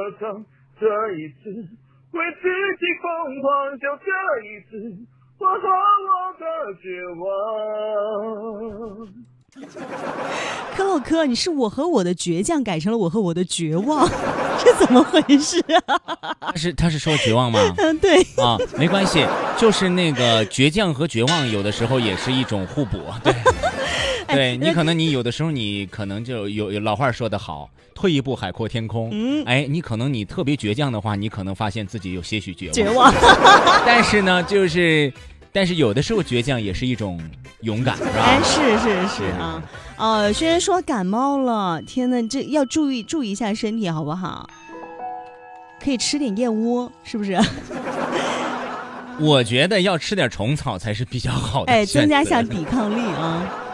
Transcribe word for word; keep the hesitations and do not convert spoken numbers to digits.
伤，这一次为自己疯狂，就这一次我和我的绝望。 可老哥，你是我和我的倔强改成了我和我的绝望，这怎么回事啊？ 他是他是说绝望吗？ 嗯，对啊，没关系，就是那个倔强和绝望有的时候也是一种互补，对。对，你可能你有的时候你可能就有有老话说得好，退一步海阔天空。嗯，哎，你可能你特别倔强的话，你可能发现自己有些许绝望。 绝望。 但是呢，就是但是有的时候倔强也是一种勇敢，是吧？ 哎，是是是啊。哦，轩轩说感冒了，天哪，这要注意注意一下身体好不好？可以吃点燕窝，是不是？ 我觉得要吃点虫草才是比较好的， 哎，增加一下抵抗力啊。